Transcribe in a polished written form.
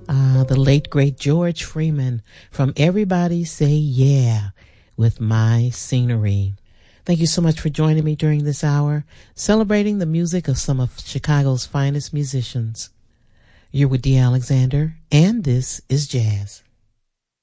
The late, great George Freeman from Everybody Say Yeah with My Scenery. Thank you so much for joining me during this hour, celebrating the music of some of Chicago's finest musicians. You're with Dee Alexander, and this is Jazz.